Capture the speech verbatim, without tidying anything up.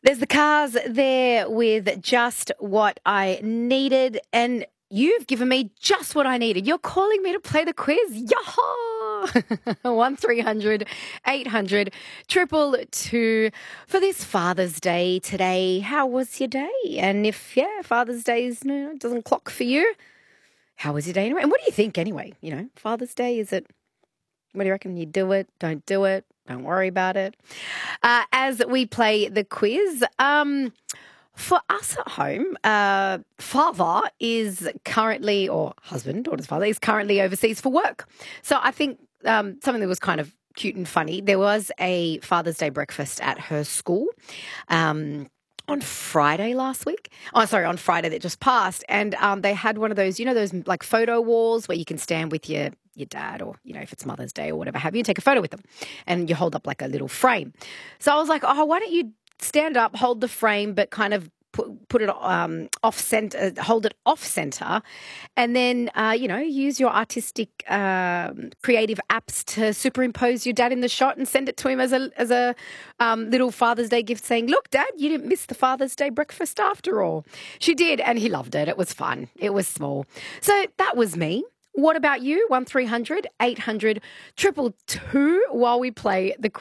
There's the cars there with just what I needed, and you've given me just what I needed. You're calling me to play the quiz. Yaha! one three hundred eight hundred triple two for this Father's Day today. How was your day? And if, yeah, Father's Day is, no, doesn't clock for you, how was your day anyway? And what do you think anyway? You know, Father's Day, is it, what do you reckon? You do it, don't do it, don't worry about it. Uh, as we play the quiz, um, for us at home, uh, father is currently, or husband, daughter's father, is currently overseas for work. So I think um, something that was kind of cute and funny, there was a Father's Day breakfast at her school. Um, on Friday last week. Oh, sorry, on Friday that just passed. And um, they had one of those, you know, those like photo walls where you can stand with your your dad, or, you know, if it's Mother's Day or whatever have you, take a photo with them and you hold up like a little frame. So I was like, oh, why don't you stand up, hold the frame, but kind of put, put it um, off center, hold it off center, and then, uh, you know, use your artistic, um, creative apps to superimpose your dad in the shot and send it to him as a, as a um, little Father's Day gift saying, look, Dad, you didn't miss the Father's Day breakfast after all. She did, and he loved it. It was fun. It was small. So that was me. What about you? one three hundred eight hundred triple two while we play the